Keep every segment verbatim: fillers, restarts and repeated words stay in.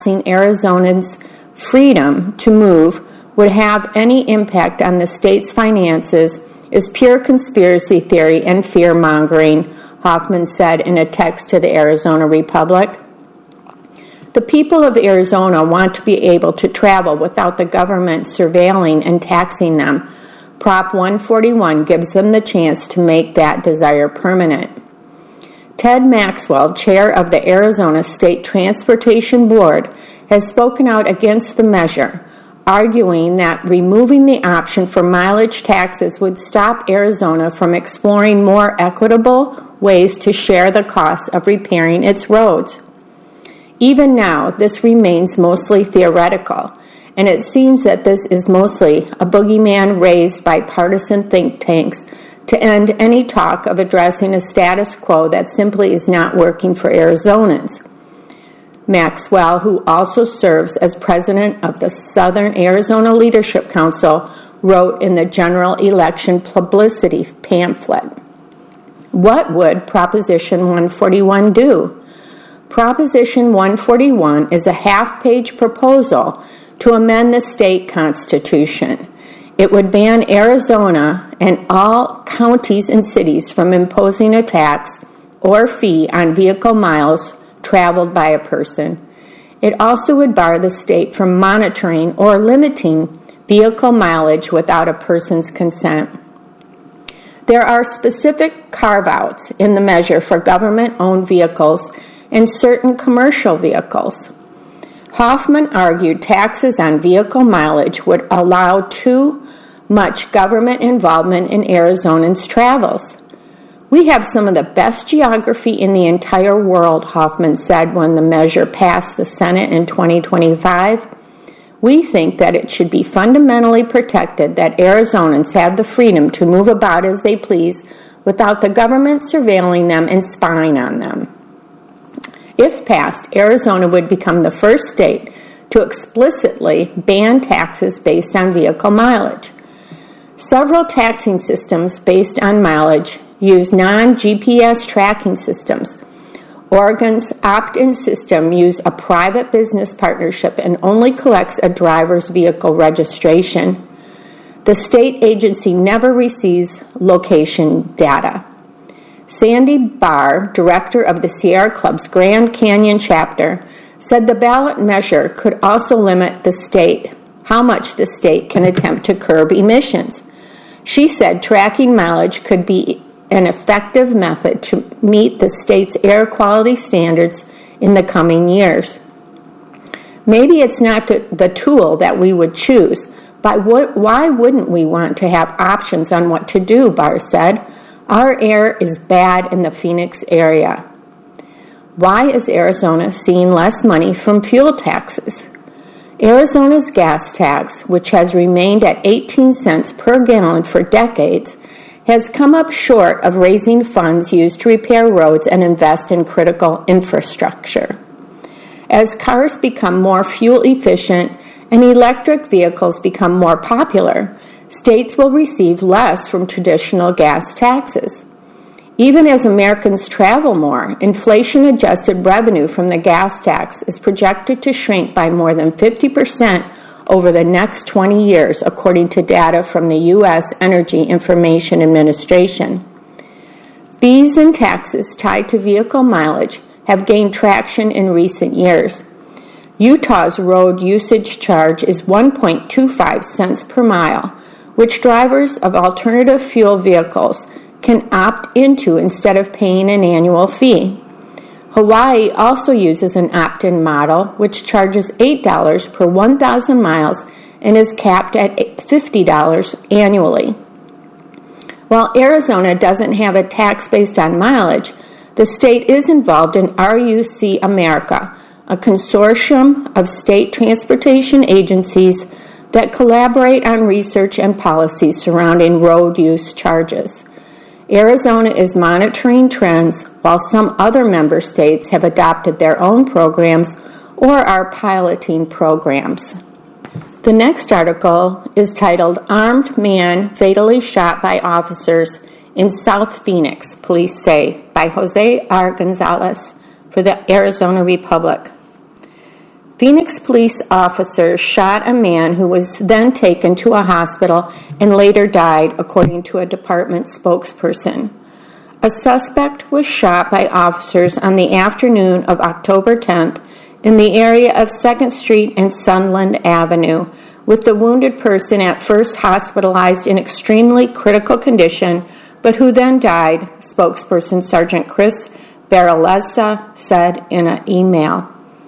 Arizonans' freedom to move would have any impact on the state's finances is pure conspiracy theory and fear-mongering, Hoffman said in a text to the Arizona Republic. The people of Arizona want to be able to travel without the government surveilling and taxing them. Prop one forty-one gives them the chance to make that desire permanent. Ted Maxwell, chair of the Arizona State Transportation Board, has spoken out against the measure, arguing that removing the option for mileage taxes would stop Arizona from exploring more equitable ways to share the costs of repairing its roads. Even now, this remains mostly theoretical, and it seems that this is mostly a boogeyman raised by partisan think tanks to end any talk of addressing a status quo that simply is not working for Arizonans. Maxwell, who also serves as president of the Southern Arizona Leadership Council, wrote in the general election publicity pamphlet. What would Proposition one forty-one do? Proposition one forty-one is a half-page proposal to amend the state constitution. It would ban Arizona and all counties and cities from imposing a tax or fee on vehicle miles traveled by a person. It also would bar the state from monitoring or limiting vehicle mileage without a person's consent. There are specific carve-outs in the measure for government-owned vehicles and certain commercial vehicles. Hoffman argued taxes on vehicle mileage would allow too much government involvement in Arizonans' travels. We have some of the best geography in the entire world, Hoffman said when the measure passed the Senate in twenty twenty-five. We think that it should be fundamentally protected that Arizonans have the freedom to move about as they please without the government surveilling them and spying on them. If passed, Arizona would become the first state to explicitly ban taxes based on vehicle mileage. Several taxing systems based on mileage use non-G P S tracking systems. Oregon's opt-in system uses a private business partnership and only collects a driver's vehicle registration. The state agency never receives location data. Sandy Barr, director of the Sierra Club's Grand Canyon chapter, said the ballot measure could also limit the state, how much the state can attempt to curb emissions. She said tracking mileage could be an effective method to meet the state's air quality standards in the coming years. Maybe it's not the tool that we would choose, but what, why wouldn't we want to have options on what to do, Barr said. Our air is bad in the Phoenix area. Why is Arizona seeing less money from fuel taxes? Arizona's gas tax, which has remained at eighteen cents per gallon for decades, has come up short of raising funds used to repair roads and invest in critical infrastructure. As cars become more fuel efficient and electric vehicles become more popular, states will receive less from traditional gas taxes. Even as Americans travel more, inflation-adjusted revenue from the gas tax is projected to shrink by more than fifty percent over the next twenty years, according to data from the U S Energy Information Administration. Fees and taxes tied to vehicle mileage have gained traction in recent years. Utah's road usage charge is one point two five cents per mile, which drivers of alternative fuel vehicles can opt into instead of paying an annual fee. Hawaii also uses an opt-in model, which charges eight dollars per one thousand miles and is capped at fifty dollars annually. While Arizona doesn't have a tax based on mileage, the state is involved in R U C America, a consortium of state transportation agencies that collaborate on research and policies surrounding road use charges. Arizona is monitoring trends while some other member states have adopted their own programs or are piloting programs. The next article is titled Armed Man Fatally Shot by Officers in South Phoenix, Police Say, by Jose R. Gonzalez for the Arizona Republic. Phoenix police officers shot a man who was then taken to a hospital and later died, according to a department spokesperson. A suspect was shot by officers on the afternoon of October tenth in the area of second Street and Sunland Avenue, with the wounded person at first hospitalized in extremely critical condition, but who then died, spokesperson Sergeant Chris Baraleza said in an email.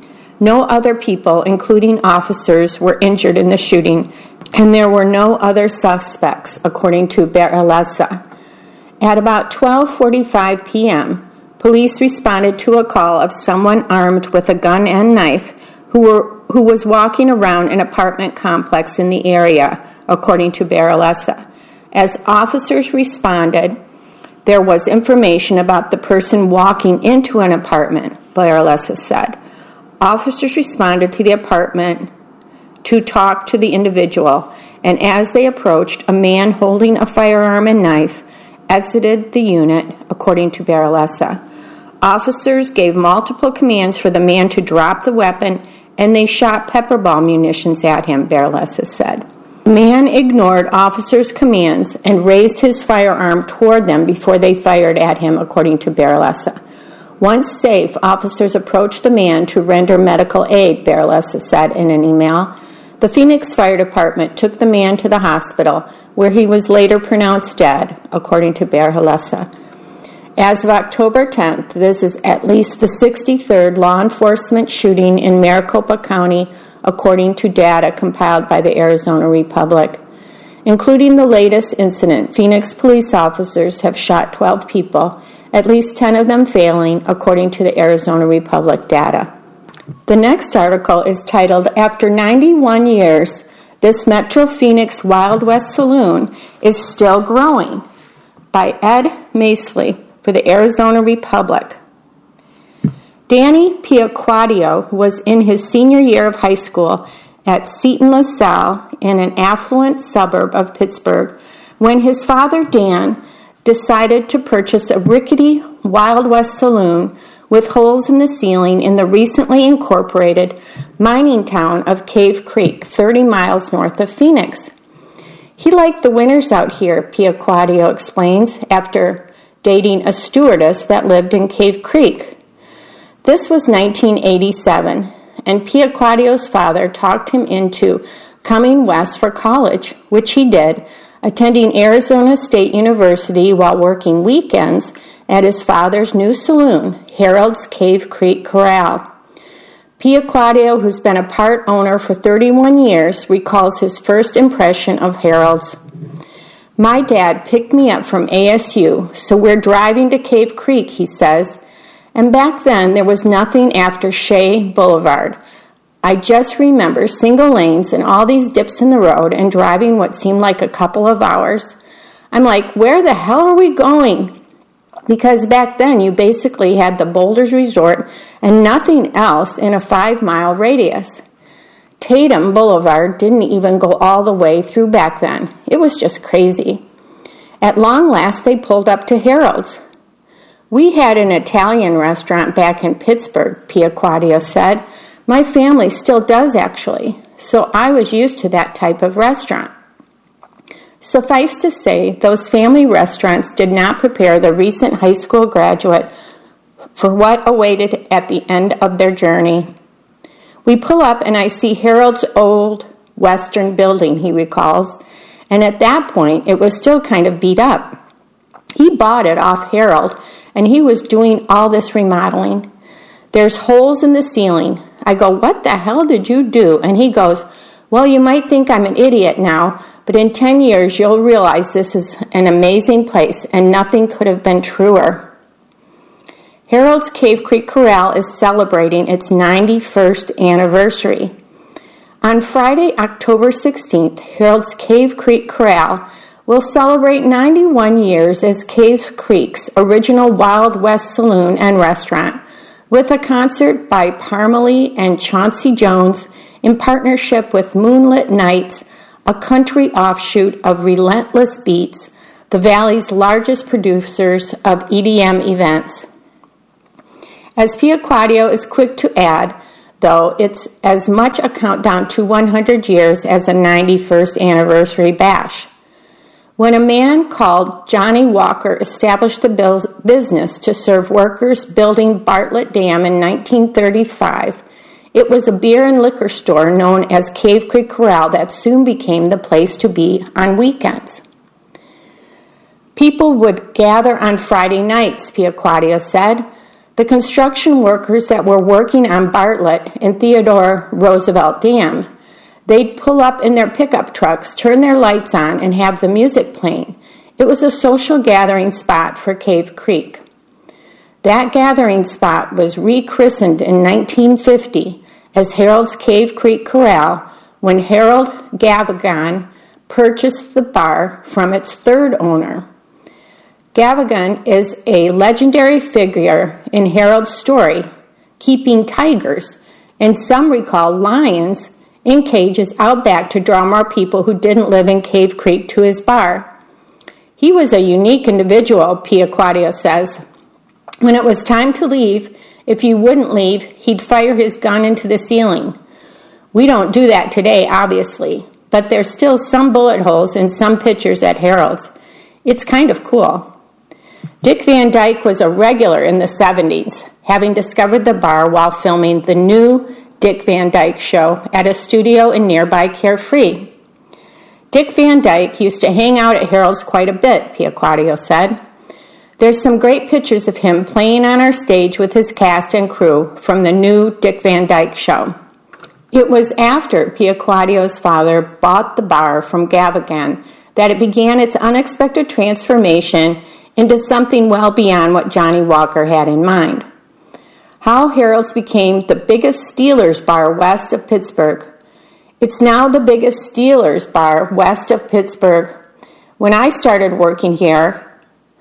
No other people, including officers, were injured in the shooting, and there were no other suspects, according to Baraleza. At about twelve forty-five p.m., police responded to a call of someone armed with a gun and knife who were who was walking around an apartment complex in the area, according to Baraleza. As officers responded, there was information about the person walking into an apartment, Baraleza said. Officers responded to the apartment to talk to the individual, and as they approached, a man holding a firearm and knife exited the unit, according to Baraleza. Officers gave multiple commands for the man to drop the weapon, and they shot pepper ball munitions at him, Baraleza said. The man ignored officers' commands and raised his firearm toward them before they fired at him, according to Baraleza. Once safe, officers approached the man to render medical aid, Baraleza said in an email. The Phoenix Fire Department took the man to the hospital, where he was later pronounced dead, according to Baraleza. As of October tenth, this is at least the sixty-third law enforcement shooting in Maricopa County, according to data compiled by the Arizona Republic. Including the latest incident, Phoenix police officers have shot twelve people, at least ten of them failing, according to the Arizona Republic data. The next article is titled, After ninety-one years, this Metro Phoenix Wild West Saloon is Still Growing, by Ed Masley for the Arizona Republic. Danny Piaquadio was in his senior year of high school at Seton LaSalle in an affluent suburb of Pittsburgh when his father, Dan, decided to purchase a rickety Wild West saloon with holes in the ceiling in the recently incorporated mining town of Cave Creek, thirty miles north of Phoenix. He liked the winters out here, Piaquadio explains, after dating a stewardess that lived in Cave Creek. This was nineteen eighty-seven, and Piaquadio's father talked him into coming west for college, which he did, attending Arizona State University while working weekends at his father's new saloon, Harold's Cave Creek Corral. Piaquadio, who's been a part owner for thirty-one years, recalls his first impression of Harold's. My dad picked me up from A S U, so we're driving to Cave Creek, he says, and back then there was nothing after Shea Boulevard. I just remember single lanes and all these dips in the road and driving what seemed like a couple of hours. I'm like, where the hell are we going? Because back then you basically had the Boulders Resort and nothing else in a five-mile radius. Tatum Boulevard didn't even go all the way through back then. It was just crazy. At long last, they pulled up to Harold's. We had an Italian restaurant back in Pittsburgh, Piaquadio said. My family still does, actually, so I was used to that type of restaurant. Suffice to say, those family restaurants did not prepare the recent high school graduate for what awaited at the end of their journey. We pull up and I see Harold's old Western building, he recalls, and at that point it was still kind of beat up. He bought it off Harold, and he was doing all this remodeling. There's holes in the ceiling. I go, what the hell did you do? And he goes, well, you might think I'm an idiot now, but in ten years you'll realize this is an amazing place, and nothing could have been truer. Harold's Cave Creek Corral is celebrating its ninety-first anniversary. On Friday, October sixteenth, Harold's Cave Creek Corral will celebrate ninety-one years as Cave Creek's original Wild West saloon and restaurant, with a concert by Parmalee and Chauncey Jones in partnership with Moonlit Nights, a country offshoot of Relentless Beats, the Valley's largest producers of E D M events. As Piaquadio is quick to add, though, it's as much a countdown to one hundred years as a ninety-first anniversary bash. When a man called Johnny Walker established the business to serve workers building Bartlett Dam in nineteen thirty-five, it was a beer and liquor store known as Cave Creek Corral that soon became the place to be on weekends. People would gather on Friday nights, Piaquadio said. The construction workers that were working on Bartlett and Theodore Roosevelt dams, they'd pull up in their pickup trucks, turn their lights on, and have the music playing. It was a social gathering spot for Cave Creek. That gathering spot was rechristened in nineteen fifty as Harold's Cave Creek Corral when Harold Gavigan purchased the bar from its third owner. Gavigan is a legendary figure in Harold's story, keeping tigers, and some recall lions, in cages out back to draw more people who didn't live in Cave Creek to his bar. He was a unique individual, Piaquadio says. When it was time to leave, if you wouldn't leave, he'd fire his gun into the ceiling. We don't do that today, obviously, but there's still some bullet holes in some pictures at Harold's. It's kind of cool. Dick Van Dyke was a regular in the seventies, having discovered the bar while filming the new Dick Van Dyke Show at a studio in nearby Carefree. Dick Van Dyke used to hang out at Harold's quite a bit, Piaquadio said. There's some great pictures of him playing on our stage with his cast and crew from the new Dick Van Dyke Show. It was after Piaquadio's father bought the bar from Gavigan that it began its unexpected transformation into something well beyond what Johnny Walker had in mind. How Harold's became the biggest Steelers bar west of Pittsburgh. It's now the biggest Steelers bar west of Pittsburgh. When I started working here,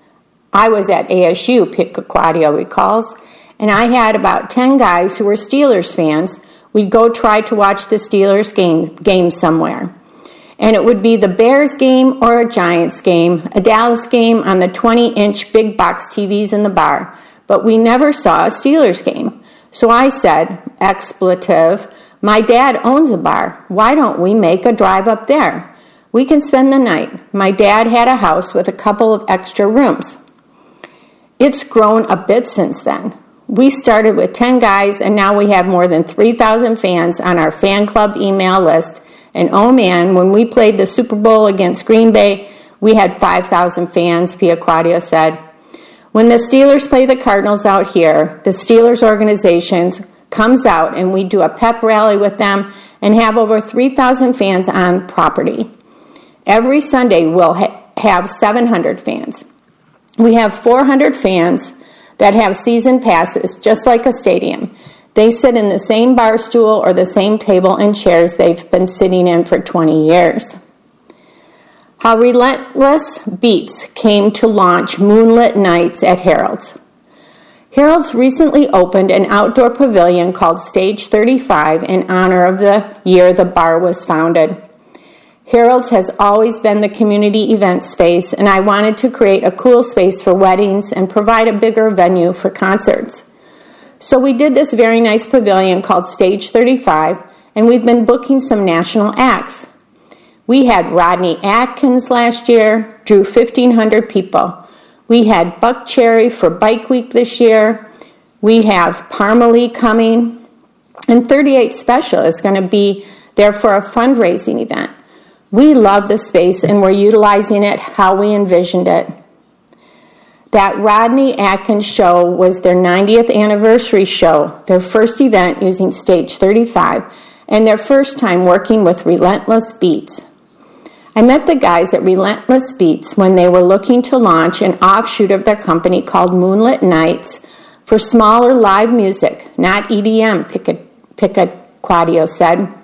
I was at A S U, Piaquadio recalls, and I had about ten guys who were Steelers fans. We'd go try to watch the Steelers game, game somewhere. And it would be the Bears game or a Giants game, a Dallas game on the twenty-inch big box T Vs in the bar. But we never saw a Steelers game. So I said, expletive, my dad owns a bar. Why don't we make a drive up there? We can spend the night. My dad had a house with a couple of extra rooms. It's grown a bit since then. We started with ten guys, and now we have more than three thousand fans on our fan club email list. And oh man, when we played the Super Bowl against Green Bay, we had five thousand fans, Piaquadio said. When the Steelers play the Cardinals out here, the Steelers organization comes out and we do a pep rally with them and have over three thousand fans on property. Every Sunday we'll ha- have seven hundred fans. We have four hundred fans that have season passes, just like a stadium. They sit in the same bar stool or the same table and chairs they've been sitting in for twenty years. How Relentless Beats came to launch Moonlit Nights at Harold's. Harold's recently opened an outdoor pavilion called Stage thirty-five in honor of the year the bar was founded. Harold's has always been the community event space, and I wanted to create a cool space for weddings and provide a bigger venue for concerts. So we did this very nice pavilion called Stage thirty-five, and we've been booking some national acts. We had Rodney Atkins last year, drew fifteen hundred people. We had Buck Cherry for Bike Week this year. We have Parmalee coming. And thirty-eight Special is going to be there for a fundraising event. We love the space, and we're utilizing it how we envisioned it. That Rodney Atkins show was their ninetieth anniversary show, their first event using Stage thirty-five, and their first time working with Relentless Beats. I met the guys at Relentless Beats when they were looking to launch an offshoot of their company called Moonlit Nights for smaller live music, not E D M, Piaquadio said.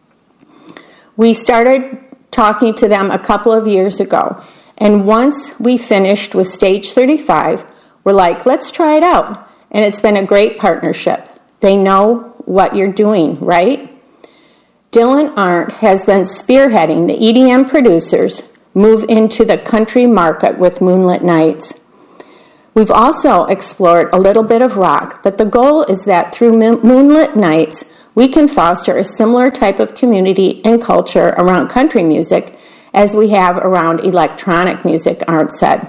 We started talking to them a couple of years ago, and once we finished with Stage thirty-five, we're like, let's try it out. And it's been a great partnership. They know what you're doing, right? Dylan Arndt has been spearheading the E D M producers move into the country market with Moonlit Nights. We've also explored a little bit of rock, but the goal is that through Moonlit Nights, we can foster a similar type of community and culture around country music as we have around electronic music, Arndt said.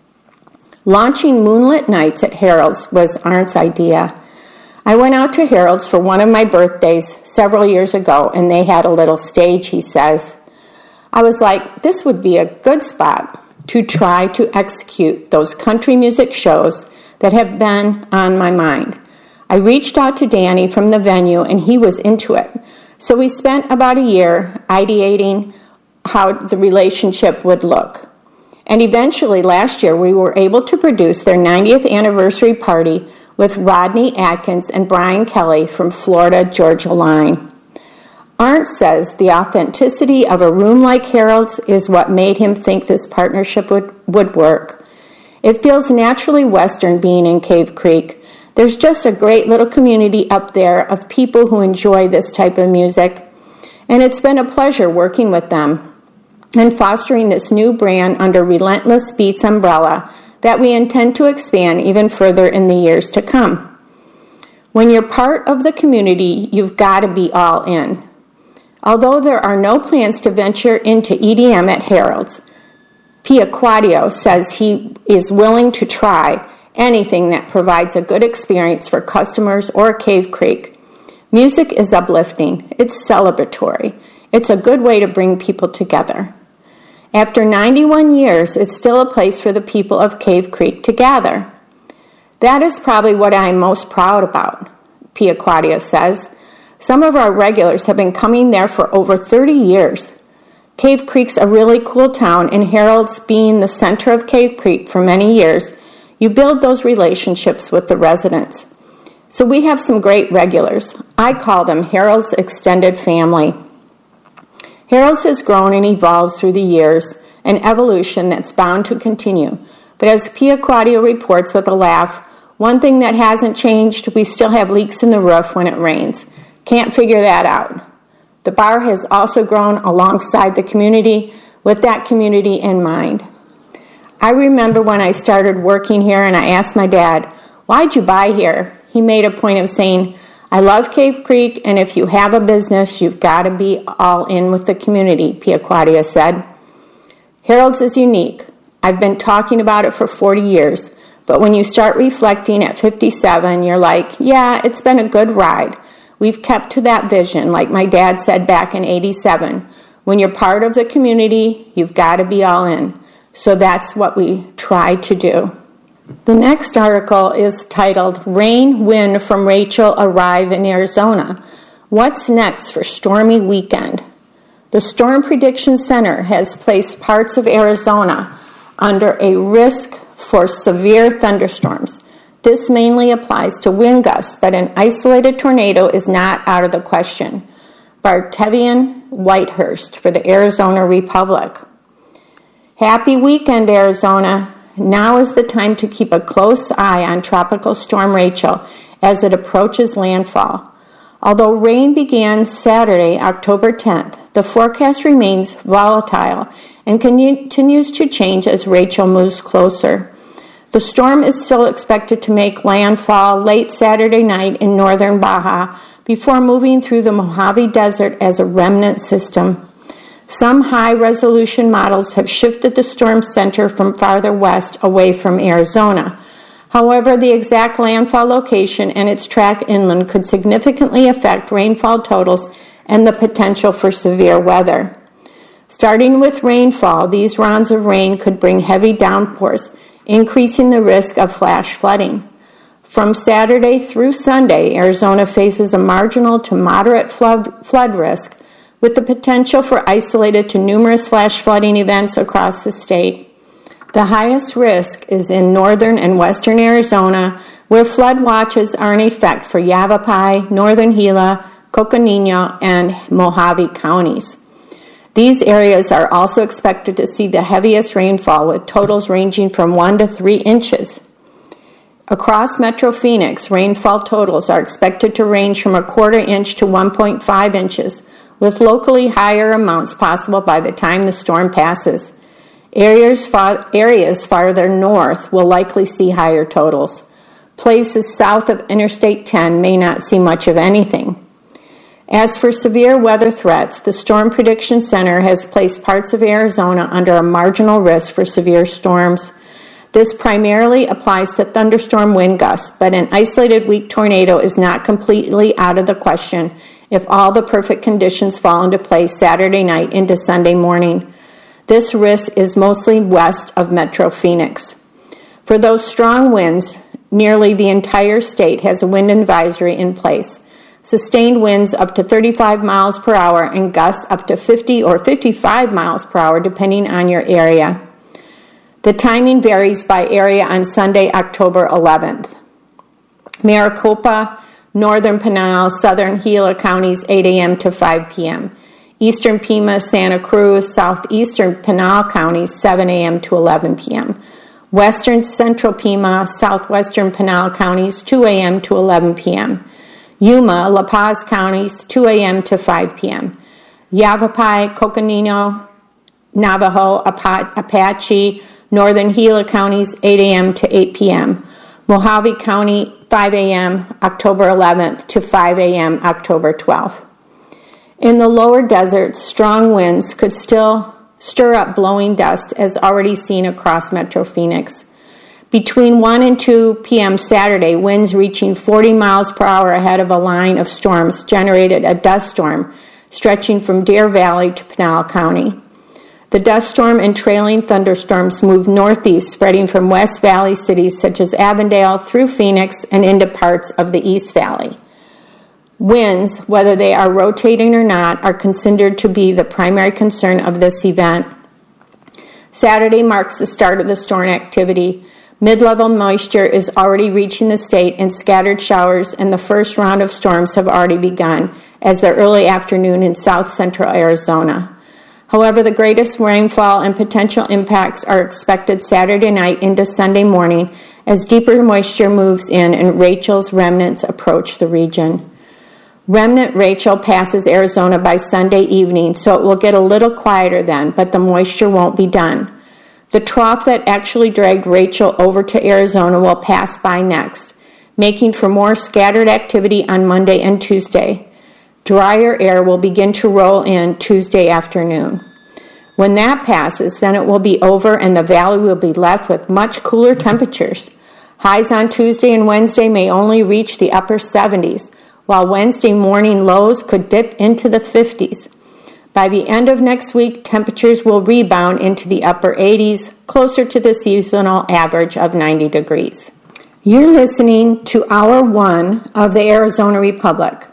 Launching Moonlit Nights at Harold's was Arndt's idea. I went out to Harold's for one of my birthdays several years ago, and they had a little stage, he says. I was like, this would be a good spot to try to execute those country music shows that have been on my mind. I reached out to Danny from the venue, and he was into it. So we spent about a year ideating how the relationship would look. And eventually, last year, we were able to produce their ninetieth anniversary party with Rodney Atkins and Brian Kelly from Florida Georgia Line. Arndt says the authenticity of a room like Harold's is what made him think this partnership would, would work. It feels naturally Western being in Cave Creek. There's just a great little community up there of people who enjoy this type of music, and it's been a pleasure working with them and fostering this new brand under Relentless Beats umbrella that we intend to expand even further in the years to come. When you're part of the community, you've got to be all in. Although there are no plans to venture into E D M at Harold's, Pia Quadio says he is willing to try anything that provides a good experience for customers or Cave Creek. Music is uplifting. It's celebratory. It's a good way to bring people together. After ninety-one years, it's still a place for the people of Cave Creek to gather. That is probably what I am most proud about, Pia Quadio says. Some of our regulars have been coming there for over thirty years. Cave Creek's a really cool town, and Harold's being the center of Cave Creek for many years, you build those relationships with the residents. So we have some great regulars. I call them Harold's extended family. Harold's has grown and evolved through the years, an evolution that's bound to continue. But as Pia Quadio reports with a laugh, one thing that hasn't changed, we still have leaks in the roof when it rains. Can't figure that out. The bar has also grown alongside the community with that community in mind. I remember when I started working here and I asked my dad, why'd you buy here? He made a point of saying, I love Cave Creek, and if you have a business, you've got to be all in with the community, Pia Quadio said. Harold's is unique. I've been talking about it for forty years, but when you start reflecting at fifty-seven, you're like, yeah, it's been a good ride. We've kept to that vision, like my dad said back in eighty-seven. When you're part of the community, you've got to be all in. So that's what we try to do. The next article is titled, Rain, Wind from Rachel Arrive in Arizona. What's next for stormy weekend? The Storm Prediction Center has placed parts of Arizona under a risk for severe thunderstorms. This mainly applies to wind gusts, but an isolated tornado is not out of the question. Bartevian Whitehurst for the Arizona Republic. Happy weekend, Arizona. Now is the time to keep a close eye on Tropical Storm Rachel as it approaches landfall. Although rain began Saturday, October tenth, the forecast remains volatile and continues to change as Rachel moves closer. The storm is still expected to make landfall late Saturday night in northern Baja before moving through the Mojave Desert as a remnant system. Some high-resolution models have shifted the storm center from farther west away from Arizona. However, the exact landfall location and its track inland could significantly affect rainfall totals and the potential for severe weather. Starting with rainfall, these rounds of rain could bring heavy downpours, increasing the risk of flash flooding. From Saturday through Sunday, Arizona faces a marginal to moderate flood, flood risk, with the potential for isolated to numerous flash flooding events across the state. The highest risk is in northern and western Arizona, where flood watches are in effect for Yavapai, northern Gila, Coconino, and Mojave counties. These areas are also expected to see the heaviest rainfall, with totals ranging from one to three inches. Across Metro Phoenix, rainfall totals are expected to range from a quarter inch to one point five inches, with locally higher amounts possible by the time the storm passes. Areas, far, areas farther north will likely see higher totals. Places south of Interstate ten may not see much of anything. As for severe weather threats, the Storm Prediction Center has placed parts of Arizona under a marginal risk for severe storms. This primarily applies to thunderstorm wind gusts, but an isolated weak tornado is not completely out of the question if all the perfect conditions fall into place Saturday night into Sunday morning. This risk is mostly west of Metro Phoenix. For those strong winds, nearly the entire state has a wind advisory in place. Sustained winds up to thirty-five miles per hour and gusts up to fifty or fifty-five miles per hour depending on your area. The timing varies by area on Sunday, October eleventh. Maricopa, Northern Pinal, Southern Gila counties eight a.m. to five p.m. Eastern Pima, Santa Cruz, Southeastern Pinal counties seven a.m. to eleven p.m. Western Central Pima, Southwestern Pinal counties two a.m. to eleven p.m. Yuma, La Paz counties two a.m. to five p.m. Yavapai, Coconino, Navajo, Apache, Northern Gila counties eight a.m. to eight p.m. Mojave County five a.m. October eleventh to five a.m. October twelfth. In the lower deserts, strong winds could still stir up blowing dust as already seen across Metro Phoenix. Between one and two p.m. Saturday, winds reaching forty miles per hour ahead of a line of storms generated a dust storm stretching from Deer Valley to Pinal County. The dust storm and trailing thunderstorms moved northeast, spreading from West Valley cities such as Avondale through Phoenix and into parts of the East Valley. Winds, whether they are rotating or not, are considered to be the primary concern of this event. Saturday marks the start of the storm activity. Mid-level moisture is already reaching the state, and scattered showers and the first round of storms have already begun as the early afternoon in south central Arizona. However, the greatest rainfall and potential impacts are expected Saturday night into Sunday morning as deeper moisture moves in and Rachel's remnants approach the region. Remnant Rachel passes Arizona by Sunday evening, so it will get a little quieter then, but the moisture won't be done. The trough that actually dragged Rachel over to Arizona will pass by next, making for more scattered activity on Monday and Tuesday. Drier air will begin to roll in Tuesday afternoon. When that passes, then it will be over and the valley will be left with much cooler temperatures. Highs on Tuesday and Wednesday may only reach the upper seventies, while Wednesday morning lows could dip into the fifties. By the end of next week, temperatures will rebound into the upper eighties, closer to the seasonal average of ninety degrees. You're listening to Hour one of the Arizona Republic.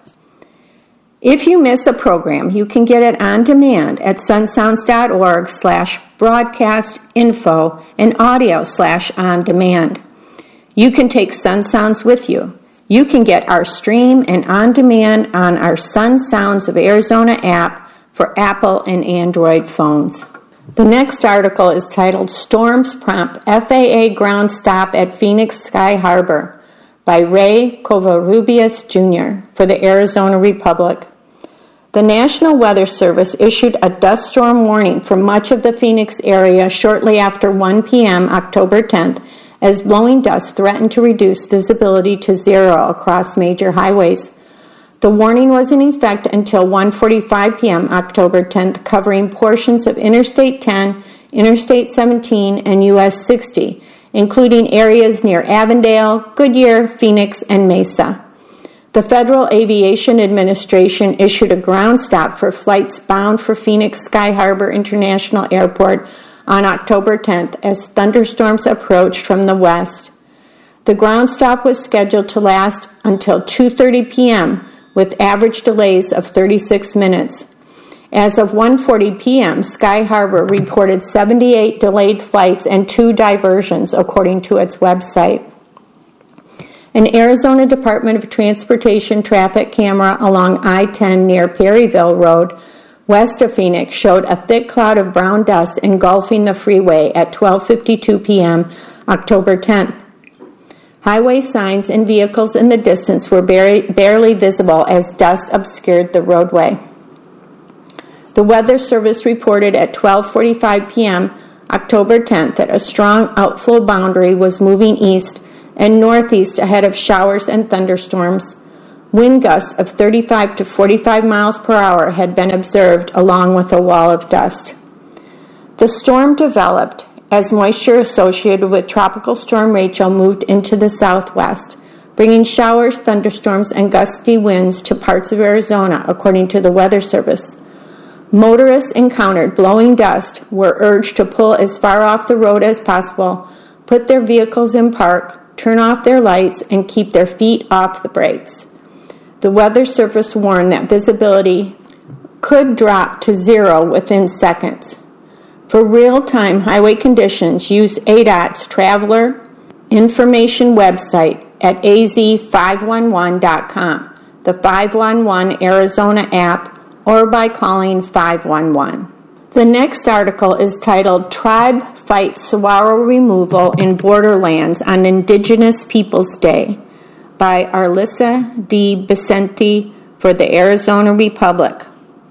If you miss a program, you can get it on demand at sunsounds.org slash broadcast info and audio slash on demand. You can take Sun Sounds with you. You can get our stream and on demand on our Sun Sounds of Arizona app for Apple and Android phones. The next article is titled Storms Prompt F A A Ground Stop at Phoenix Sky Harbor by Ray Covarrubias Junior for the Arizona Republic. The National Weather Service issued a dust storm warning for much of the Phoenix area shortly after one p.m. October tenth as blowing dust threatened to reduce visibility to zero across major highways. The warning was in effect until one forty-five p.m. October tenth, covering portions of Interstate ten, Interstate seventeen, and U S sixty, including areas near Avondale, Goodyear, Phoenix, and Mesa. The Federal Aviation Administration issued a ground stop for flights bound for Phoenix Sky Harbor International Airport on October tenth as thunderstorms approached from the west. The ground stop was scheduled to last until two thirty p.m., with average delays of thirty-six minutes. As of one forty p.m., Sky Harbor reported seventy-eight delayed flights and two diversions, according to its website. An Arizona Department of Transportation traffic camera along I ten near Perryville Road, west of Phoenix, showed a thick cloud of brown dust engulfing the freeway at twelve fifty-two p.m. October tenth. Highway signs and vehicles in the distance were barely, barely visible as dust obscured the roadway. The Weather Service reported at twelve forty-five p.m. October tenth that a strong outflow boundary was moving east and northeast ahead of showers and thunderstorms. Wind gusts of thirty-five to forty-five miles per hour had been observed, along with a wall of dust. The storm developed as moisture associated with Tropical Storm Rachel moved into the southwest, bringing showers, thunderstorms, and gusty winds to parts of Arizona, according to the Weather Service. Motorists encountered blowing dust were urged to pull as far off the road as possible, put their vehicles in park, turn off their lights, and keep their feet off the brakes. The Weather Service warned that visibility could drop to zero within seconds. For real-time highway conditions, use A D O T's Traveler Information website at A Z five one one dot com, the five one one Arizona app, or by calling five one one. The next article is titled Tribe Fights Saguaro Removal in Borderlands on Indigenous Peoples Day by Arlissa D. Vicente for the Arizona Republic.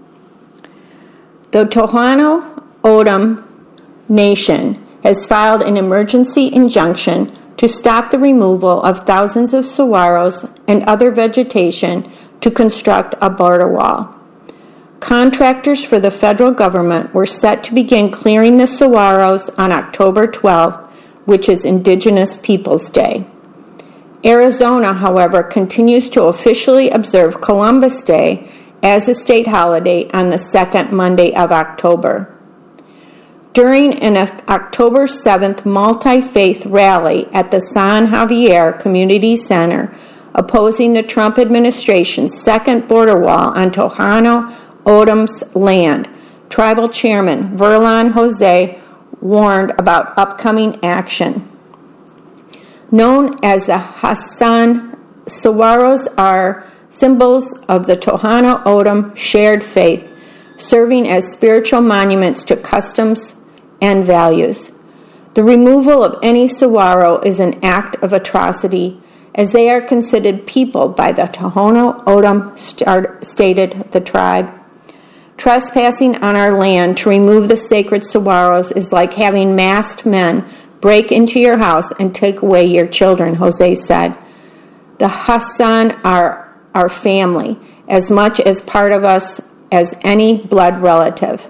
The Tohono O'odham Nation has filed an emergency injunction to stop the removal of thousands of saguaros and other vegetation to construct a border wall. Contractors for the federal government were set to begin clearing the saguaros on October twelfth, which is Indigenous Peoples Day. Arizona, however, continues to officially observe Columbus Day as a state holiday on the second Monday of October. During an October seventh multi-faith rally at the San Javier Community Center opposing the Trump administration's second border wall on Tohono O'odham's land, Tribal Chairman Verlon Jose warned about upcoming action. Known as the Hassan, saguaros are symbols of the Tohono O'odham shared faith, serving as spiritual monuments to customs and values. The removal of any saguaro is an act of atrocity, as they are considered people by the Tohono O'odham, stated the tribe. Trespassing on our land to remove the sacred saguaros is like having masked men break into your house and take away your children, Jose said. The Hassan are our family, as much as part of us as any blood relative.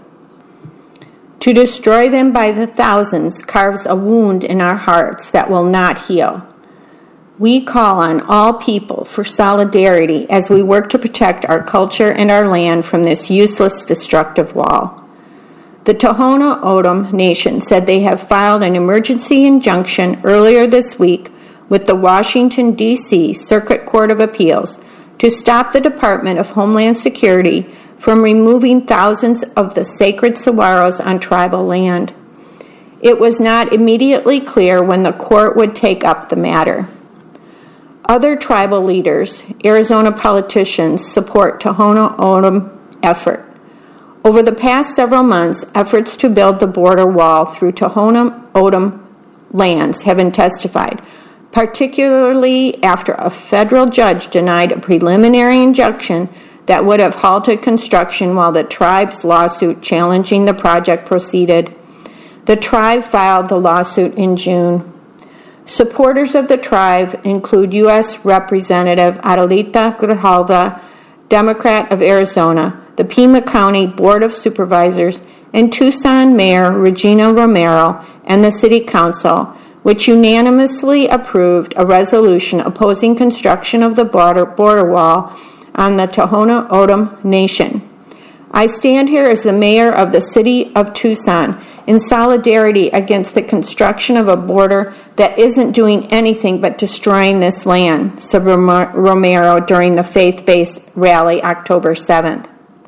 To destroy them by the thousands carves a wound in our hearts that will not heal. We call on all people for solidarity as we work to protect our culture and our land from this useless, destructive wall. The Tohono O'odham Nation said they have filed an emergency injunction earlier this week with the Washington, D C Circuit Court of Appeals to stop the Department of Homeland Security from removing thousands of the sacred saguaros on tribal land. It was not immediately clear when the court would take up the matter. Other tribal leaders, Arizona politicians, support Tohono O'odham effort. Over the past several months, efforts to build the border wall through Tohono O'odham lands have intensified, particularly after a federal judge denied a preliminary injunction that would have halted construction while the tribe's lawsuit challenging the project proceeded. The tribe filed the lawsuit in June. Supporters of the tribe include U S Representative Adelita Grijalva, Democrat of Arizona, the Pima County Board of Supervisors, and Tucson Mayor Regina Romero and the City Council, which unanimously approved a resolution opposing construction of the border, border wall on the Tohono O'odham Nation. I stand here as the mayor of the city of Tucson in solidarity against the construction of a border that isn't doing anything but destroying this land, said Romero during the faith-based rally October seventh.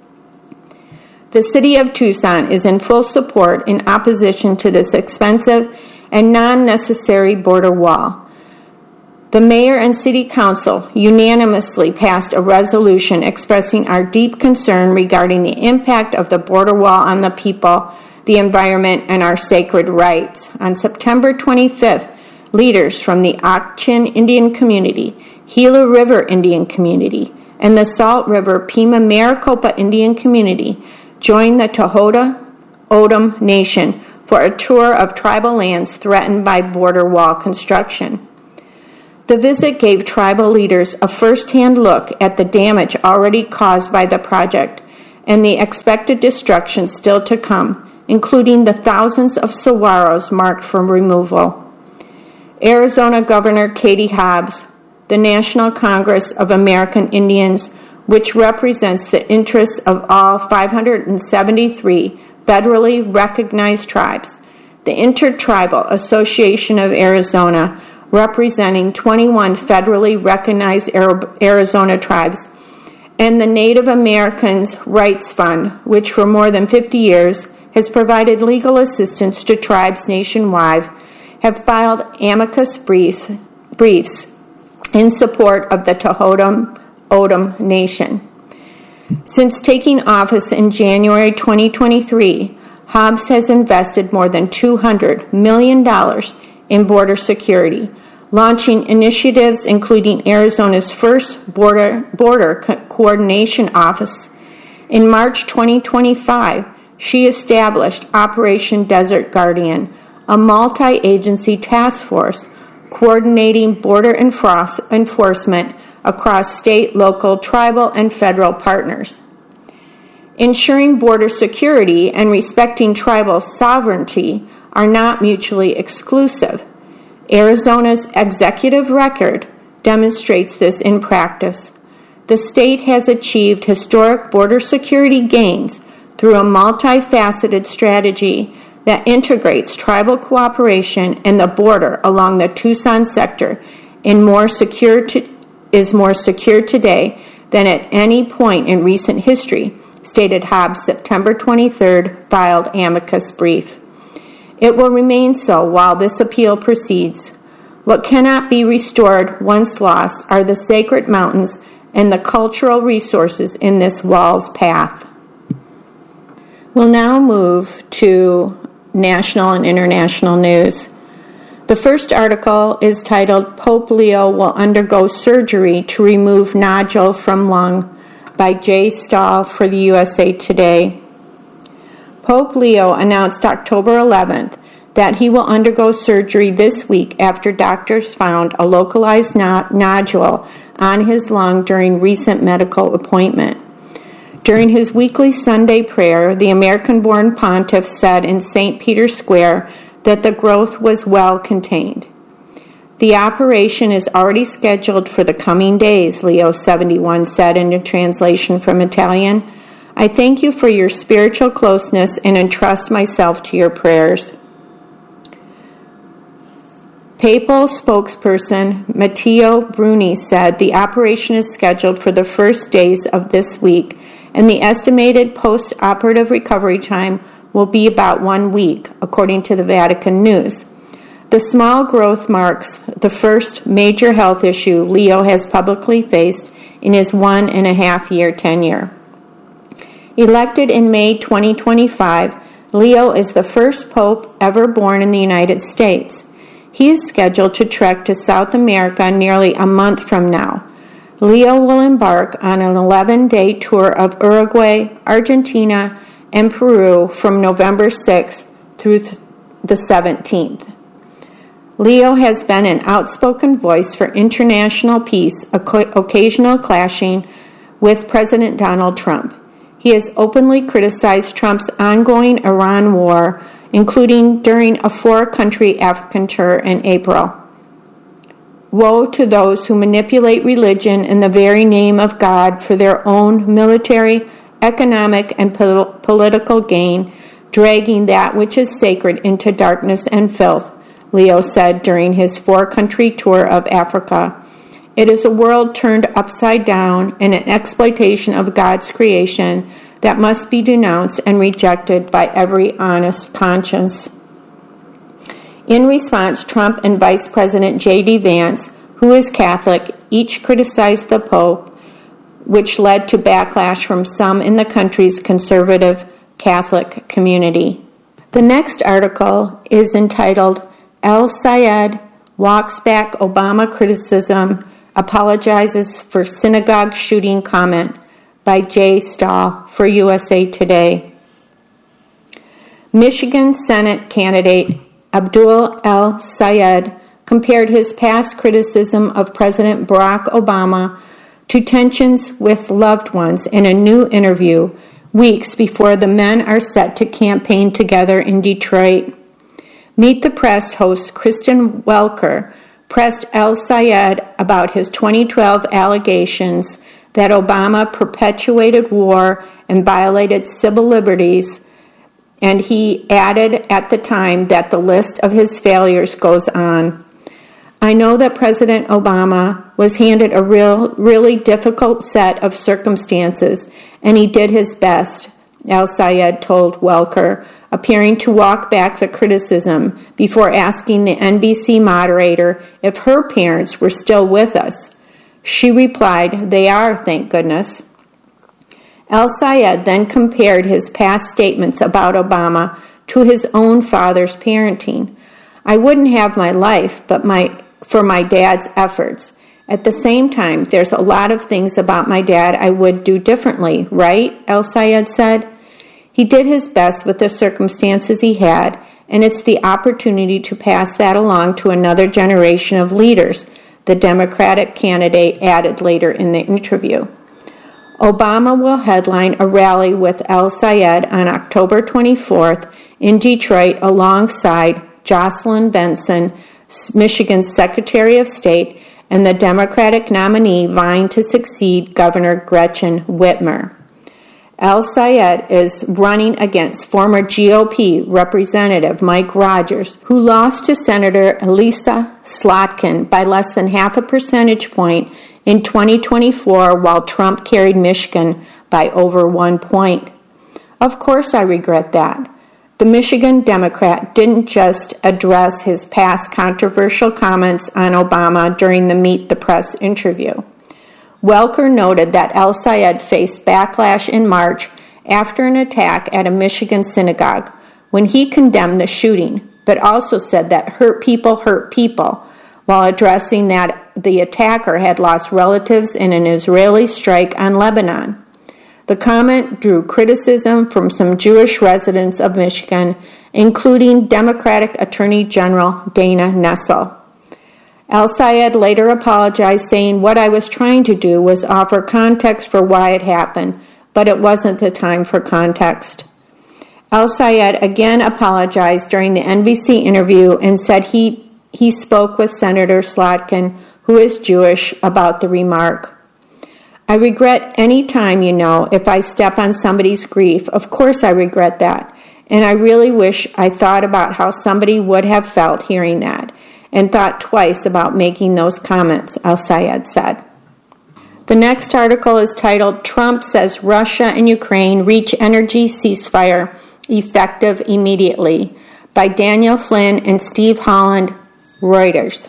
The city of Tucson is in full support in opposition to this expensive and non-necessary border wall. The mayor and city council unanimously passed a resolution expressing our deep concern regarding the impact of the border wall on the people, the environment, and our sacred rights. On September twenty-fifth, leaders from the Ak-Chin Indian community, Gila River Indian community, and the Salt River Pima Maricopa Indian community joined the Tohono O'odham Nation for a tour of tribal lands threatened by border wall construction. The visit gave tribal leaders a first-hand look at the damage already caused by the project and the expected destruction still to come, including the thousands of saguaros marked for removal. Arizona Governor Katie Hobbs, the National Congress of American Indians, which represents the interests of all five hundred seventy-three federally recognized tribes, the Intertribal Association of Arizona, representing twenty-one federally recognized Arizona tribes, and the Native Americans Rights Fund, which for more than fifty years has provided legal assistance to tribes nationwide, have filed amicus briefs, briefs in support of the Tohono O'odham Nation. Since taking office in January twenty twenty-three, Hobbs has invested more than two hundred million dollars in border security, launching initiatives including Arizona's first border, border co- coordination office. In March twenty twenty-five, she established Operation Desert Guardian, a multi-agency task force coordinating border enforce- enforcement across state, local, tribal, and federal partners. Ensuring border security and respecting tribal sovereignty are not mutually exclusive. Arizona's executive record demonstrates this in practice. The state has achieved historic border security gains through a multifaceted strategy that integrates tribal cooperation and the border along the Tucson sector in more secure to, is more secure today than at any point in recent history, stated Hobbs' September twenty-third filed amicus brief. It will remain so while this appeal proceeds. What cannot be restored once lost are the sacred mountains and the cultural resources in this wall's path. We'll now move to national and international news. The first article is titled, Pope Leo Will Undergo Surgery to Remove Nodule from Lung, by Jay Stahl for the U S A Today. Pope Leo announced October eleventh that he will undergo surgery this week after doctors found a localized no- nodule on his lung during recent medical appointment. During his weekly Sunday prayer, the American-born pontiff said in Saint Peter's Square that the growth was well contained. The operation is already scheduled for the coming days, Leo seventy-one said in a translation from Italian. I thank you for your spiritual closeness and entrust myself to your prayers. Papal spokesperson Matteo Bruni said the operation is scheduled for the first days of this week, and the estimated post-operative recovery time will be about one week, according to the Vatican News. The small growth marks the first major health issue Leo has publicly faced in his one and a half year tenure. Elected in May twenty twenty-five, Leo is the first pope ever born in the United States. He is scheduled to trek to South America nearly a month from now. Leo will embark on an eleven-day tour of Uruguay, Argentina, and Peru from November sixth through the seventeenth. Leo has been an outspoken voice for international peace, occasional clashing with President Donald Trump. He has openly criticized Trump's ongoing Iran war, including during a four-country African tour in April. Woe to those who manipulate religion in the very name of God for their own military, economic, and pol- political gain, dragging that which is sacred into darkness and filth, Leo said during his four-country tour of Africa. It is a world turned upside down and an exploitation of God's creation that must be denounced and rejected by every honest conscience. In response, Trump and Vice President J D Vance, who is Catholic, each criticized the Pope, which led to backlash from some in the country's conservative Catholic community. The next article is entitled, El Sayed Walks Back Obama Criticism, Apologizes for Synagogue Shooting Comment, by Jay Stahl for U S A Today. Michigan Senate candidate Abdul El Sayed compared his past criticism of President Barack Obama to tensions with loved ones in a new interview weeks before the men are set to campaign together in Detroit. Meet the Press host Kristen Welker pressed El-Sayed about his twenty twelve allegations that Obama perpetuated war and violated civil liberties, and he added at the time that the list of his failures goes on. I know that President Obama was handed a real, really difficult set of circumstances, and he did his best, El-Sayed told Welker, appearing to walk back the criticism before asking the N B C moderator if her parents were still with us. She replied, "They are, thank goodness." El-Sayed then compared his past statements about Obama to his own father's parenting. "I wouldn't have my life but my for my dad's efforts. At the same time, there's a lot of things about my dad I would do differently, right?" El-Sayed said. He did his best with the circumstances he had, and it's the opportunity to pass that along to another generation of leaders, the Democratic candidate added later in the interview. Obama will headline a rally with El-Sayed on October twenty-fourth in Detroit alongside Jocelyn Benson, Michigan's Secretary of State, and the Democratic nominee vying to succeed Governor Gretchen Whitmer. El-Sayed is running against former G O P Representative Mike Rogers, who lost to Senator Elissa Slotkin by less than half a percentage point in twenty twenty-four, while Trump carried Michigan by over one point. Of course I regret that. The Michigan Democrat didn't just address his past controversial comments on Obama during the Meet the Press interview. Welker noted that El-Sayed faced backlash in March after an attack at a Michigan synagogue when he condemned the shooting, but also said that hurt people hurt people, while addressing that the attacker had lost relatives in an Israeli strike on Lebanon. The comment drew criticism from some Jewish residents of Michigan, including Democratic Attorney General Dana Nessel. El-Sayed later apologized, saying, "What I was trying to do was offer context for why it happened, but it wasn't the time for context." El-Sayed again apologized during the N B C interview and said he, he spoke with Senator Slotkin, who is Jewish, about the remark. "I regret any time, you know, if I step on somebody's grief. Of course I regret that. And I really wish I thought about how somebody would have felt hearing that, and thought twice about making those comments," El-Sayed said. The next article is titled, "Trump Says Russia and Ukraine Reach Energy Ceasefire Effective Immediately," by Daniel Flynn and Steve Holland, Reuters.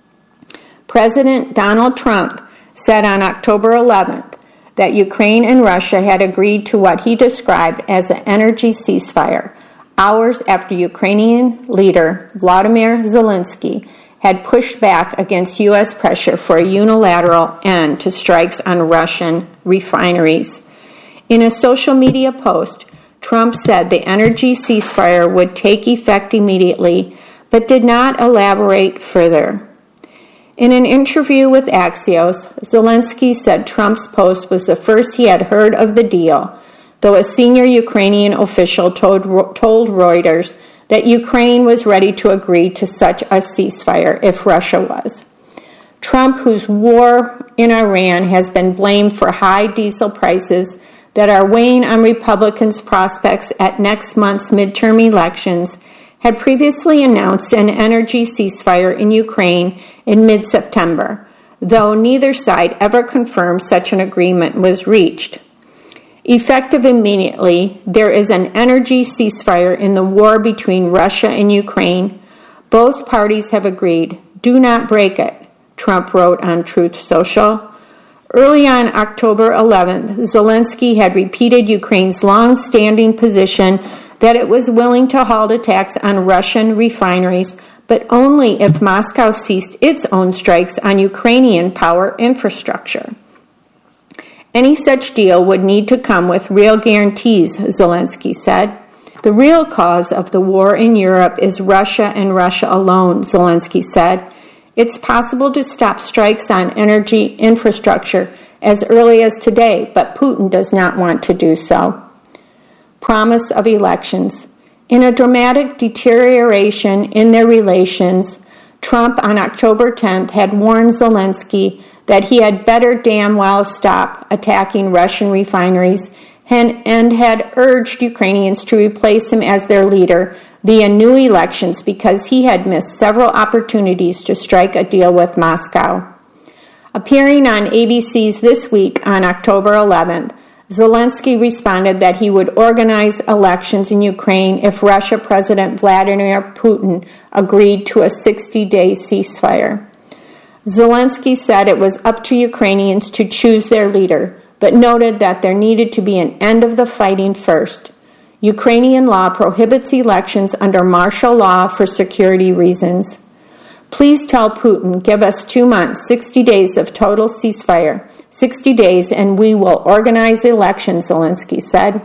President Donald Trump said on October eleventh that Ukraine and Russia had agreed to what he described as an energy ceasefire, hours after Ukrainian leader Vladimir Zelensky had pushed back against U S pressure for a unilateral end to strikes on Russian refineries. In a social media post, Trump said the energy ceasefire would take effect immediately, but did not elaborate further. In an interview with Axios, Zelensky said Trump's post was the first he had heard of the deal, though a senior Ukrainian official told, told Reuters that Ukraine was ready to agree to such a ceasefire if Russia was. Trump, whose war in Iran has been blamed for high diesel prices that are weighing on Republicans' prospects at next month's midterm elections, had previously announced an energy ceasefire in Ukraine in mid-September, though neither side ever confirmed such an agreement was reached. Effective immediately, there is an energy ceasefire in the war between Russia and Ukraine. Both parties have agreed. Do not break it, Trump wrote on Truth Social. Early on October eleventh, Zelensky had repeated Ukraine's long-standing position that it was willing to halt attacks on Russian refineries, but only if Moscow ceased its own strikes on Ukrainian power infrastructure. Any such deal would need to come with real guarantees, Zelensky said. The real cause of the war in Europe is Russia and Russia alone, Zelensky said. It's possible to stop strikes on energy infrastructure as early as today, but Putin does not want to do so. Promise of elections. In a dramatic deterioration in their relations, Trump on October tenth had warned Zelensky that he had better damn well stop attacking Russian refineries and, and had urged Ukrainians to replace him as their leader via new elections because he had missed several opportunities to strike a deal with Moscow. Appearing on A B C's This Week on October eleventh, Zelensky responded that he would organize elections in Ukraine if Russia President Vladimir Putin agreed to a sixty-day ceasefire. Zelensky said it was up to Ukrainians to choose their leader, but noted that there needed to be an end of the fighting first. Ukrainian law prohibits elections under martial law for security reasons. Please tell Putin, give us two months, sixty days of total ceasefire, sixty days, and we will organize elections, Zelensky said.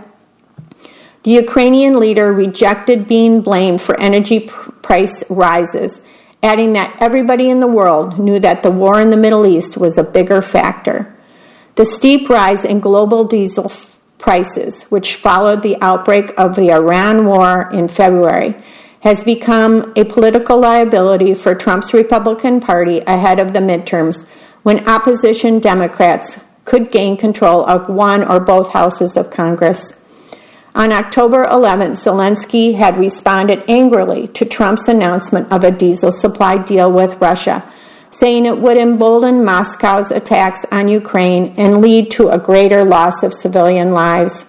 The Ukrainian leader rejected being blamed for energy price rises, adding that everybody in the world knew that the war in the Middle East was a bigger factor. The steep rise in global diesel f- prices, which followed the outbreak of the Iran war in February, has become a political liability for Trump's Republican Party ahead of the midterms, when opposition Democrats could gain control of one or both houses of Congress. On October eleventh, Zelensky had responded angrily to Trump's announcement of a diesel supply deal with Russia, saying it would embolden Moscow's attacks on Ukraine and lead to a greater loss of civilian lives.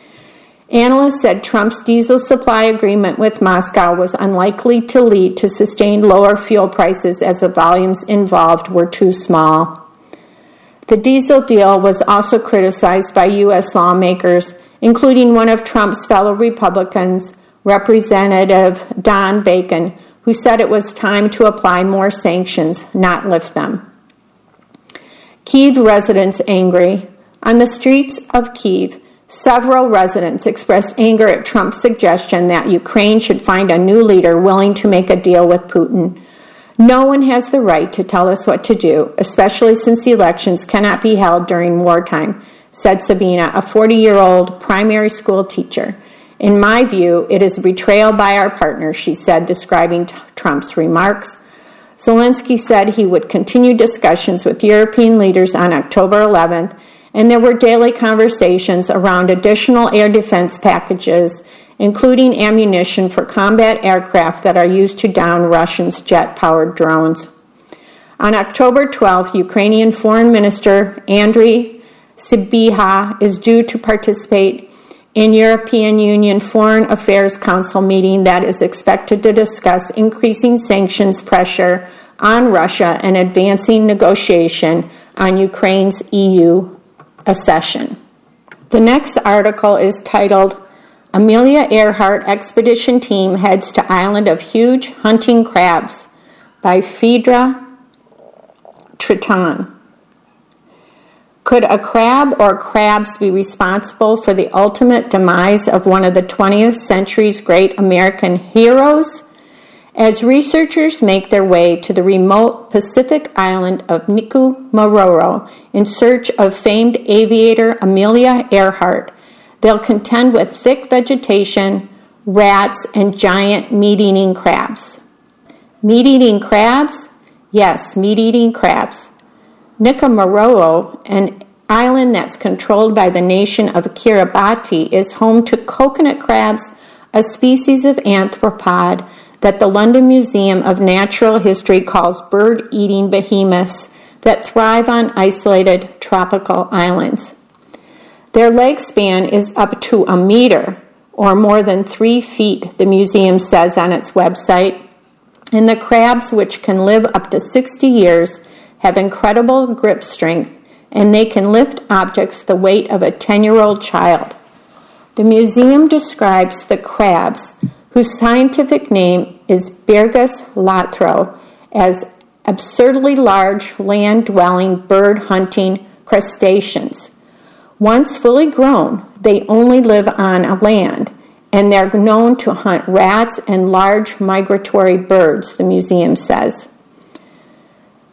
Analysts said Trump's diesel supply agreement with Moscow was unlikely to lead to sustained lower fuel prices as the volumes involved were too small. The diesel deal was also criticized by U S lawmakers, including one of Trump's fellow Republicans, Representative Don Bacon, who said it was time to apply more sanctions, not lift them. Kyiv residents angry. On the streets of Kyiv, several residents expressed anger at Trump's suggestion that Ukraine should find a new leader willing to make a deal with Putin. No one has the right to tell us what to do, especially since elections cannot be held during wartime, said Sabina, a forty-year-old primary school teacher. In my view, it is a betrayal by our partners, she said, describing t- Trump's remarks. Zelensky said he would continue discussions with European leaders on October eleventh, and there were daily conversations around additional air defense packages, including ammunition for combat aircraft that are used to down Russians' jet-powered drones. On October twelfth, Ukrainian Foreign Minister Andriy Sybiha is due to participate in European Union Foreign Affairs Council meeting that is expected to discuss increasing sanctions pressure on Russia and advancing negotiation on Ukraine's E U accession. The next article is titled, Amelia Earhart Expedition Team Heads to Island of Huge Hunting Crabs by Phaedra Triton. Could a crab or crabs be responsible for the ultimate demise of one of the twentieth century's great American heroes? As researchers make their way to the remote Pacific island of Nikumaroro in search of famed aviator Amelia Earhart, they'll contend with thick vegetation, rats, and giant meat-eating crabs. Meat-eating crabs? Yes, meat-eating crabs. Nikumaroro, an island that's controlled by the nation of Kiribati, is home to coconut crabs, a species of arthropod that the London Museum of Natural History calls bird-eating behemoths that thrive on isolated tropical islands. Their leg span is up to a meter, or more than three feet, the museum says on its website, and the crabs, which can live up to sixty years, have incredible grip strength, and they can lift objects the weight of a ten-year-old child. The museum describes the crabs, whose scientific name is Birgus latro, as absurdly large land-dwelling bird-hunting crustaceans. Once fully grown, they only live on land, and they're known to hunt rats and large migratory birds, the museum says.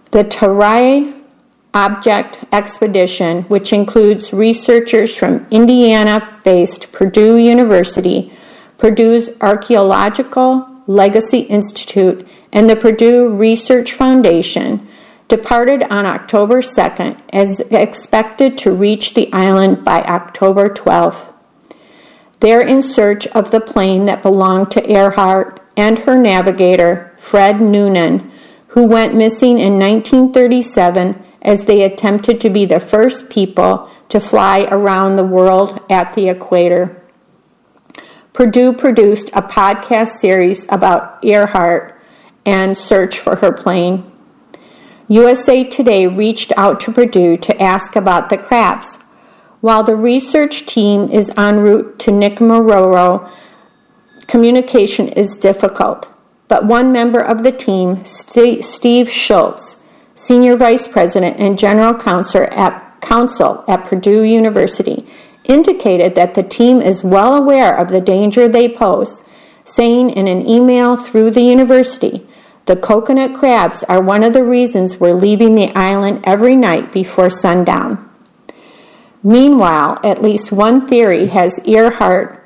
The Terrai Object Expedition, which includes researchers from Indiana-based Purdue University, Purdue's Archaeological Legacy Institute, and the Purdue Research Foundation, departed on October second as expected to reach the island by October twelfth. They're in search of the plane that belonged to Earhart and her navigator, Fred Noonan, who went missing in nineteen thirty-seven as they attempted to be the first people to fly around the world at the equator. Purdue produced a podcast series about Earhart and search for her plane. U S A Today reached out to Purdue to ask about the crabs. While the research team is en route to Nikumaroro, communication is difficult. But one member of the team, St- Steve Schultz, Senior Vice President and General Counsel at, Counsel at Purdue University, indicated that the team is well aware of the danger they pose, saying in an email through the university, "The coconut crabs are one of the reasons we're leaving the island every night before sundown." Meanwhile, at least one theory has Earhart,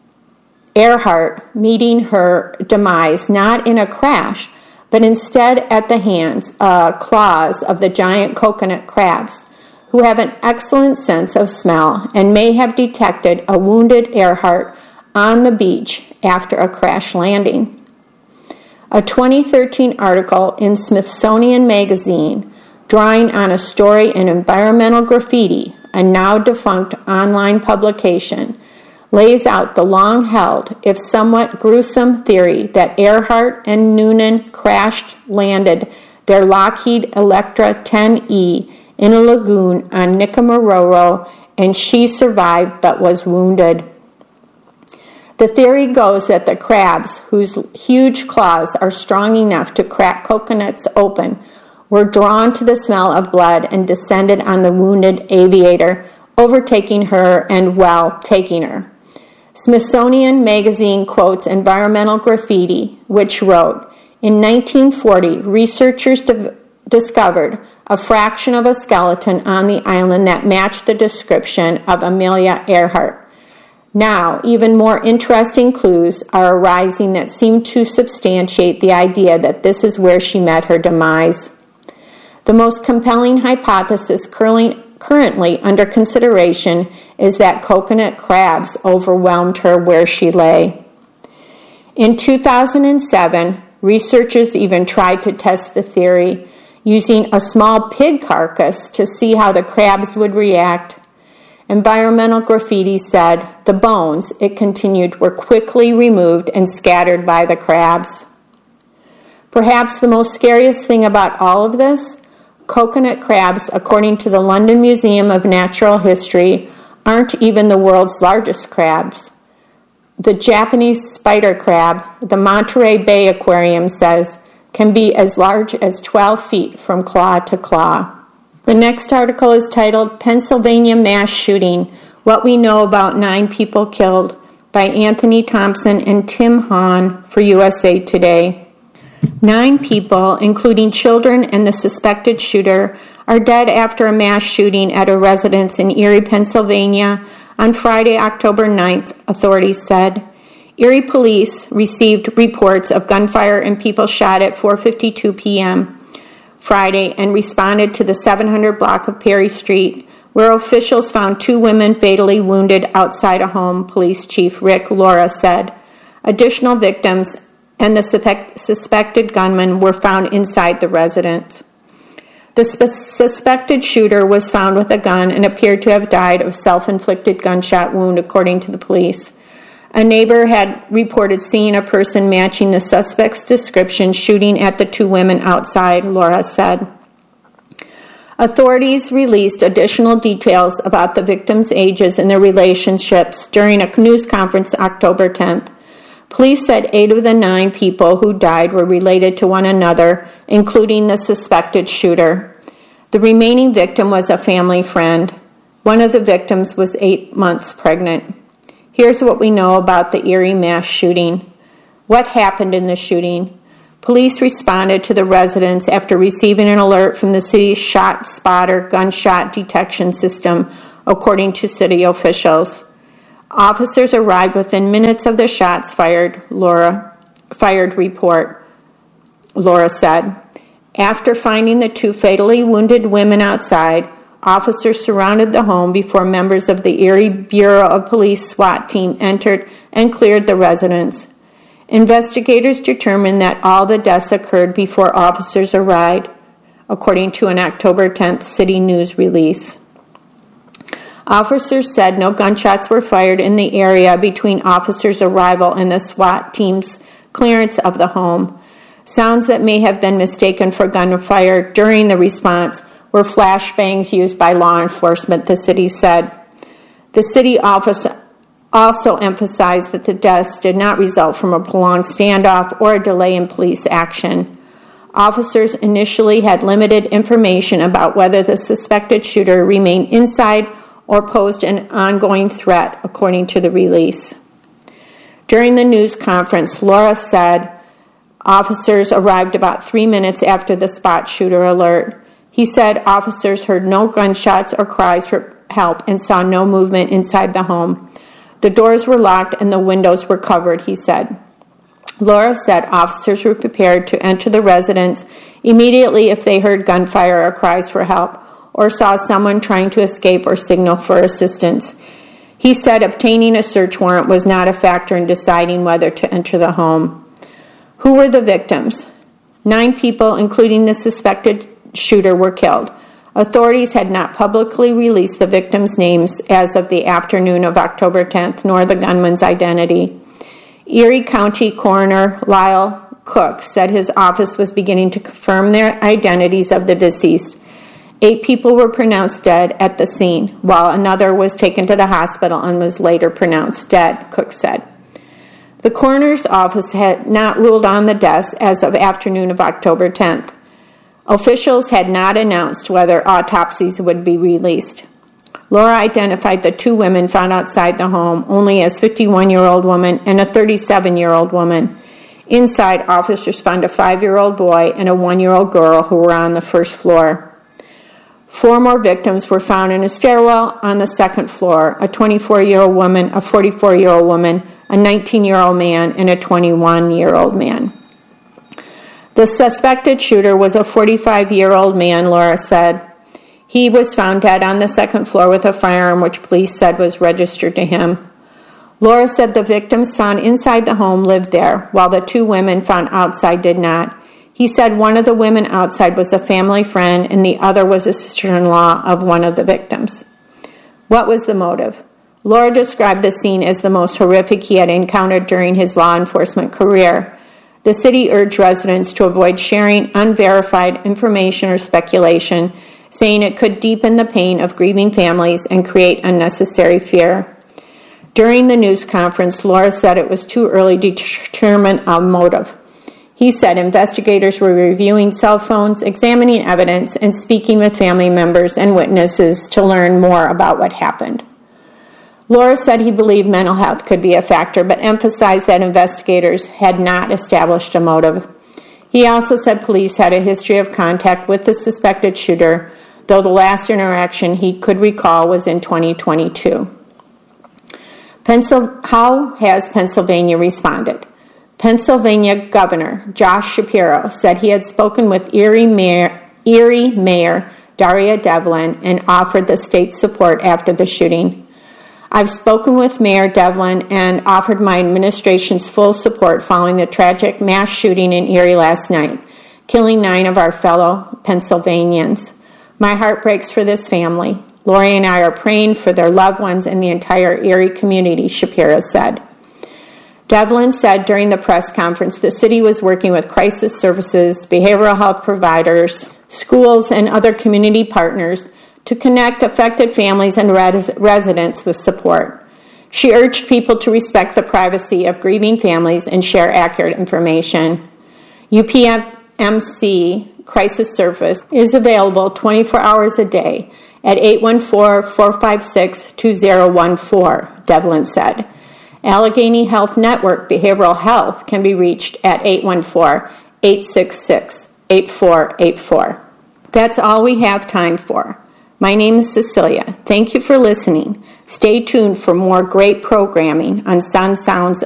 Earhart meeting her demise not in a crash, but instead at the hands, uh, claws of the giant coconut crabs, who have an excellent sense of smell and may have detected a wounded Earhart on the beach after a crash landing. A twenty thirteen article in Smithsonian Magazine, drawing on a story in Environmental Graffiti, a now defunct online publication, lays out the long-held, if somewhat gruesome, theory that Earhart and Noonan crash-landed their Lockheed Electra ten E in a lagoon on Nikumaroro, and she survived but was wounded. The theory goes that the crabs, whose huge claws are strong enough to crack coconuts open, were drawn to the smell of blood and descended on the wounded aviator, overtaking her and, well, taking her. Smithsonian Magazine quotes Environmental Graffiti, which wrote, "In nineteen forty, researchers di- discovered a fraction of a skeleton on the island that matched the description of Amelia Earhart. Now, even more interesting clues are arising that seem to substantiate the idea that this is where she met her demise. The most compelling hypothesis currently currently under consideration is that coconut crabs overwhelmed her where she lay." In two thousand seven, researchers even tried to test the theory using a small pig carcass to see how the crabs would react. Environmental Graffiti said, "The bones," it continued, "were quickly removed and scattered by the crabs." Perhaps the most scariest thing about all of this, coconut crabs, according to the London Museum of Natural History, aren't even the world's largest crabs. The Japanese spider crab, the Monterey Bay Aquarium says, can be as large as twelve feet from claw to claw. The next article is titled Pennsylvania Mass Shooting, What We Know About Nine People Killed, by Anthony Thompson and Tim Hahn for U S A Today. Nine people, including children and the suspected shooter, are dead after a mass shooting at a residence in Erie, Pennsylvania on Friday, October ninth, authorities said. Erie police received reports of gunfire and people shot at four fifty-two p.m. Friday and responded to the seven hundred block of Perry Street, where officials found two women fatally wounded outside a home, Police Chief Rick Laura said. Additional victims and the suspect, suspected gunman were found inside the residence. The sp- suspected shooter was found with a gun and appeared to have died of self-inflicted gunshot wound, according to the police. A neighbor had reported seeing a person matching the suspect's description shooting at the two women outside, Laura said. Authorities released additional details about the victims' ages and their relationships during a news conference October tenth. Police said eight of the nine people who died were related to one another, including the suspected shooter. The remaining victim was a family friend. One of the victims was eight months pregnant. Here's what we know about the Erie mass shooting. What happened in the shooting? Police responded to the residence after receiving an alert from the city's Shot Spotter gunshot detection system, according to city officials. Officers arrived within minutes of the shots fired, Laura fired report, Laura said. After finding the two fatally wounded women outside, officers surrounded the home before members of the Erie Bureau of Police SWAT team entered and cleared the residence. Investigators determined that all the deaths occurred before officers arrived, according to an October tenth city news release. Officers said no gunshots were fired in the area between officers' arrival and the SWAT team's clearance of the home. Sounds that may have been mistaken for gunfire during the response were flashbangs used by law enforcement, the city said. The city office also emphasized that the deaths did not result from a prolonged standoff or a delay in police action. Officers initially had limited information about whether the suspected shooter remained inside or posed an ongoing threat, according to the release. During the news conference, Laura said officers arrived about three minutes after the spot shooter alert. He said officers heard no gunshots or cries for help and saw no movement inside the home. The doors were locked and the windows were covered, he said. Laura said officers were prepared to enter the residence immediately if they heard gunfire or cries for help or saw someone trying to escape or signal for assistance. He said obtaining a search warrant was not a factor in deciding whether to enter the home. Who were the victims? Nine people, including the suspected shooter, were killed. Authorities had not publicly released the victims' names as of the afternoon of October tenth, nor the gunman's identity. Erie County Coroner Lyle Cook said his office was beginning to confirm their identities of the deceased. Eight people were pronounced dead at the scene, while another was taken to the hospital and was later pronounced dead, Cook said. The coroner's office had not ruled on the deaths as of afternoon of October tenth. Officials had not announced whether autopsies would be released. Laura identified the two women found outside the home only as a fifty-one-year-old woman and a thirty-seven-year-old woman. Inside, officers found a five-year-old boy and a one-year-old girl who were on the first floor. Four more victims were found in a stairwell on the second floor, a twenty-four-year-old woman, a forty-four-year-old woman, a nineteen-year-old man, and a twenty-one-year-old man. The suspected shooter was a forty-five-year-old man, Laura said. He was found dead on the second floor with a firearm which police said was registered to him. Laura said the victims found inside the home lived there, while the two women found outside did not. He said one of the women outside was a family friend and the other was a sister-in-law of one of the victims. What was the motive? Laura described the scene as the most horrific he had encountered during his law enforcement career. The city urged residents to avoid sharing unverified information or speculation, saying it could deepen the pain of grieving families and create unnecessary fear. During the news conference, Laura said it was too early to determine a motive. He said investigators were reviewing cell phones, examining evidence, and speaking with family members and witnesses to learn more about what happened. Laura said he believed mental health could be a factor, but emphasized that investigators had not established a motive. He also said police had a history of contact with the suspected shooter, though the last interaction he could recall was in twenty twenty-two. Pencil- How has Pennsylvania responded? Pennsylvania Governor Josh Shapiro said he had spoken with Erie Mayor, Erie Mayor Daria Devlin and offered the state's support after the shooting. I've spoken with Mayor Devlin and offered my administration's full support following the tragic mass shooting in Erie last night, killing nine of our fellow Pennsylvanians. My heart breaks for this family. Lori and I are praying for their loved ones and the entire Erie community, Shapiro said. Devlin said during the press conference the city was working with crisis services, behavioral health providers, schools, and other community partners to connect affected families and res- residents with support. She urged people to respect the privacy of grieving families and share accurate information. U P M C Crisis Service is available twenty-four hours a day at eight one four, four five six, two zero one four, Devlin said. Allegheny Health Network Behavioral Health can be reached at eight one four, eight six six, eight four eight four. That's all we have time for. My name is Cecilia. Thank you for listening. Stay tuned for more great programming on Sun Sounds